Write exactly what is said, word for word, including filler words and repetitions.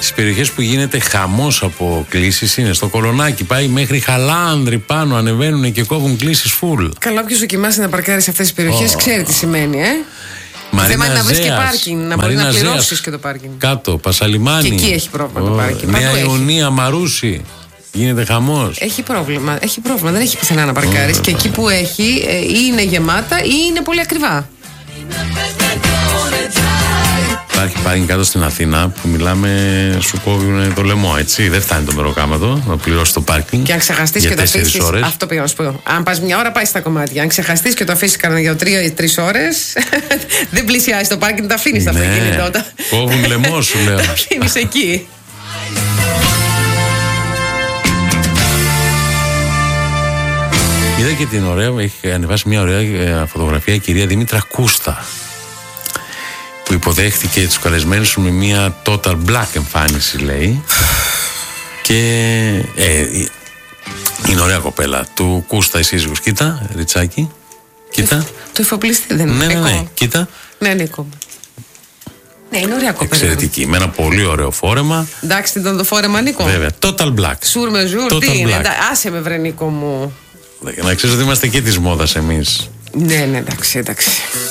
Στις περιοχές που γίνεται χαμός από κλήσεις είναι στο Κολονάκι. Πάει μέχρι Χαλάνδρη πάνω, ανεβαίνουν και κόβουν κλήσεις full. Καλά, όποιος δοκιμάσει να παρκάρει σε αυτές τις περιοχές oh. ξέρει τι σημαίνει, ε. Μαρίνα θέμα είναι να βρεις και Ζέας, πάρκινγκ, να Μαρίνα μπορεί να πληρώσεις Ζέας, και το πάρκινγκ. Κάτω, Πασαλιμάνι. Και εκεί έχει πρόβλημα oh. το πάρκινγκ. Νέα Ιωνία, Μαρούσι. Γίνεται χαμός. Έχει πρόβλημα, έχει πρόβλημα. Δεν έχει πουθενά να παρκάρεις. Oh, και εκεί που έχει, ε, ή είναι γεμάτα ή είναι πολύ ακριβά. Υπάρχει πάρκινγκ κάτω στην Αθήνα που μιλάμε, σου κόβουν το λαιμό, έτσι. Δεν φτάνει το μεροκάματο να πληρώσει το πάρκινγκ. Και αν ξεχαστείς και το αφήσεις. Αυτό πήγα να σου πω. Αν πας μια ώρα, πάει στα κομμάτια. Αν ξεχαστείς και το αφήσεις κανένα για τρία ή τρεις ώρες, δεν πλησιάζει το πάρκινγκ, τα αφήνεις τα αυτοκίνητα. Κόβουν λαιμό, σου λέω. Τα αφήνεις εκεί. Είδα και την ωραία, έχει ανεβάσει μια ωραία φωτογραφία η κυρία Δήμητρα Κούστα, που υποδέχτηκε τους καλεσμένους με μια total black εμφάνιση, λέει. Και ε, είναι ωραία κοπέλα. Του Κούστα η σύζυγος. Κοίτα, Ριτσάκι. Κοίτα. Το εφοπλιστή δεν είναι. Ναι, ναι, ναι. Κοίτα. Ναι, Νίκο. Ναι, είναι ωραία κοπέλα. Εξαιρετική. Με ένα πολύ ωραίο φόρεμα. Εντάξει, τι ήταν το φόρεμα, Νίκο. Βέβαια. Total black. Σουρ με ζουρ, τι είναι. Άσε με, βρε Νίκο μου. Να ξέρεις ότι είμαστε και της μόδας εμείς. Ναι, ναι, εντάξει, εντάξει.